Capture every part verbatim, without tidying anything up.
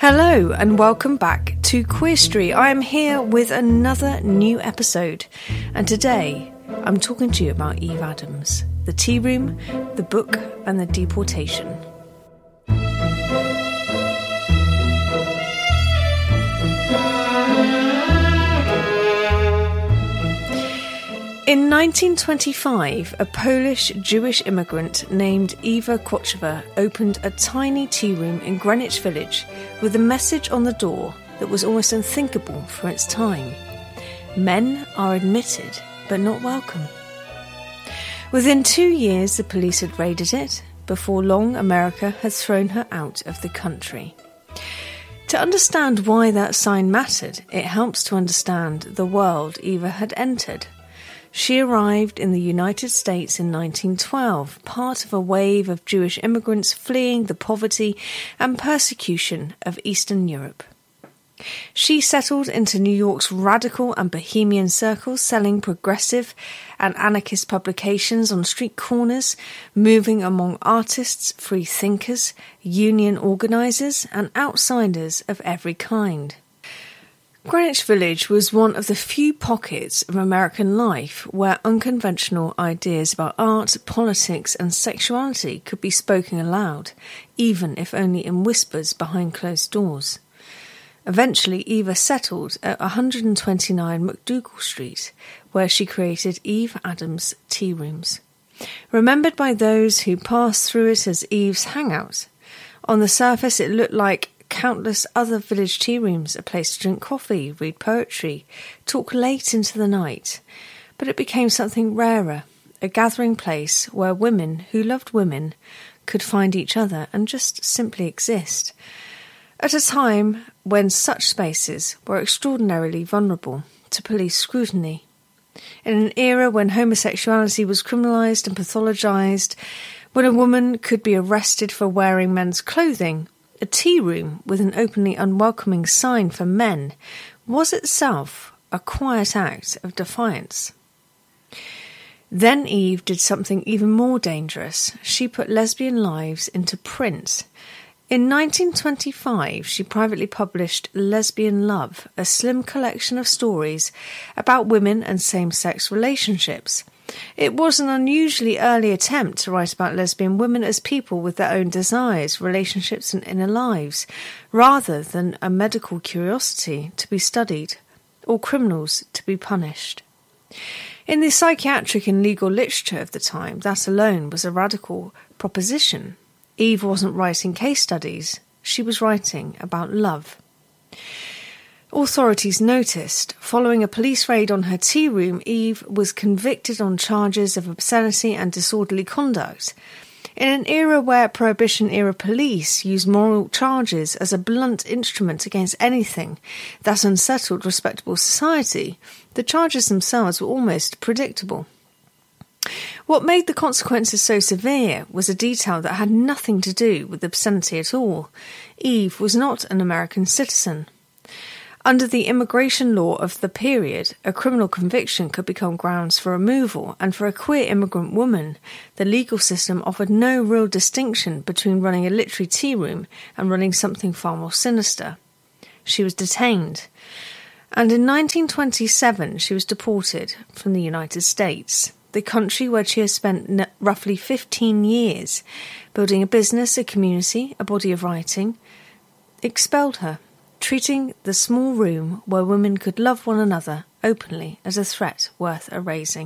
Hello and welcome back to Queerstory. I am here with another new episode, and today I'm talking to you about Eve Adams, the tea room, the book and the deportation. In nineteen twenty-five, a Polish Jewish immigrant named Ewa Koczова opened a tiny tea room in Greenwich Village with a message on the door that was almost unthinkable for its time. Men are admitted, but not welcome. Within two years, the police had raided it. Before long, America had thrown her out of the country. To understand why that sign mattered, it helps to understand the world Eva had entered. She arrived in the United States in nineteen twelve, part of a wave of Jewish immigrants fleeing the poverty and persecution of Eastern Europe. She settled into New York's radical and bohemian circles, selling progressive and anarchist publications on street corners, moving among artists, free thinkers, union organisers, and outsiders of every kind. Greenwich Village was one of the few pockets of American life where unconventional ideas about art, politics and sexuality could be spoken aloud, even if only in whispers behind closed doors. Eventually, Eva settled at one twenty-nine MacDougall Street, where she created Eve Adams Tea Rooms. Remembered by those who passed through it as Eve's hangout. On the surface, it looked like countless other village tea rooms, a place to drink coffee, read poetry, talk late into the night. But it became something rarer, a gathering place where women who loved women could find each other and just simply exist. At a time when such spaces were extraordinarily vulnerable to police scrutiny. In an era when homosexuality was criminalised and pathologised, when a woman could be arrested for wearing men's clothing, a tea room with an openly unwelcoming sign for men was itself a quiet act of defiance. Then Eve did something even more dangerous. She put lesbian lives into print. In nineteen twenty-five, she privately published Lesbian Love, a slim collection of stories about women and same-sex relationships. It was an unusually early attempt to write about lesbian women as people with their own desires, relationships and inner lives, rather than a medical curiosity to be studied or criminals to be punished. In the psychiatric and legal literature of the time, that alone was a radical proposition. Eve wasn't writing case studies, she was writing about love. Authorities noticed. Following a police raid on her tea room, Eve was convicted on charges of obscenity and disorderly conduct. In an era where Prohibition-era police used moral charges as a blunt instrument against anything that unsettled respectable society, the charges themselves were almost predictable. What made the consequences so severe was a detail that had nothing to do with obscenity at all. Eve was not an American citizen. Under the immigration law of the period, a criminal conviction could become grounds for removal, and for a queer immigrant woman, the legal system offered no real distinction between running a literary tea room and running something far more sinister. She was detained, and in nineteen twenty-seven she was deported from the United States, the country where she has spent roughly fifteen years, building a business, a community, a body of writing, expelled her, treating the small room where women could love one another openly as a threat worth erasing.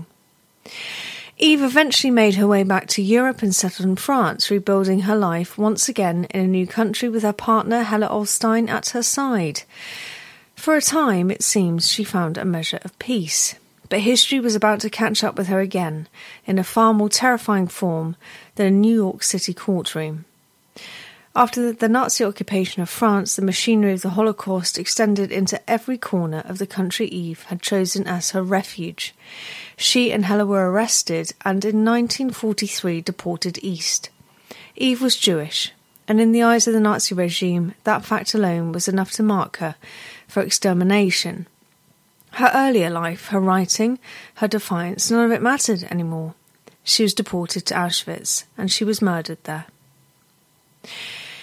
Eve eventually made her way back to Europe and settled in France, rebuilding her life once again in a new country with her partner Hella Olstein at her side. For a time, it seems, she found a measure of peace. But history was about to catch up with her again, in a far more terrifying form than a New York City courtroom. After the Nazi occupation of France, the machinery of the Holocaust extended into every corner of the country Eve had chosen as her refuge. She and Hella were arrested and in nineteen forty-three deported east. Eve was Jewish, and in the eyes of the Nazi regime, that fact alone was enough to mark her for extermination. Her earlier life, her writing, her defiance, none of it mattered anymore. She was deported to Auschwitz, and she was murdered there.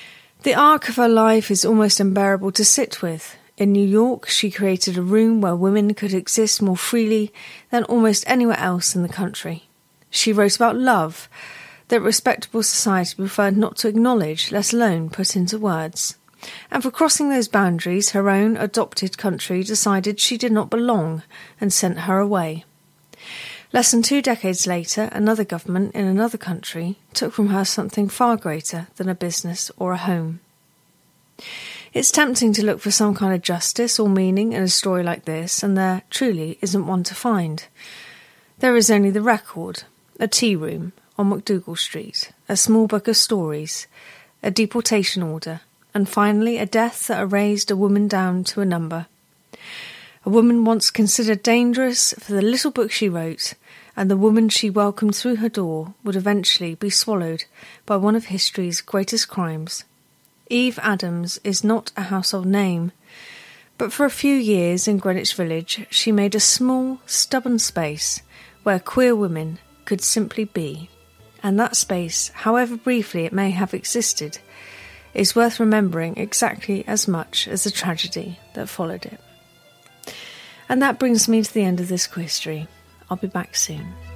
The arc of her life is almost unbearable to sit with. In New York, she created a room where women could exist more freely than almost anywhere else in the country. She wrote about love that respectable society preferred not to acknowledge, let alone put into words. And for crossing those boundaries, her own adopted country decided she did not belong and sent her away. Less than two decades later, another government in another country took from her something far greater than a business or a home. It's tempting to look for some kind of justice or meaning in a story like this, and there truly isn't one to find. There is only the record, a tea room on MacDougall Street, a small book of stories, a deportation order, and finally a death that erased a woman down to a number. A woman once considered dangerous for the little book she wrote, and the woman she welcomed through her door would eventually be swallowed by one of history's greatest crimes. Eve Adams is not a household name, but for a few years in Greenwich Village she made a small, stubborn space where queer women could simply be. And that space, however briefly it may have existed, is worth remembering exactly as much as the tragedy that followed it. And that brings me to the end of this quiz history. I'll be back soon.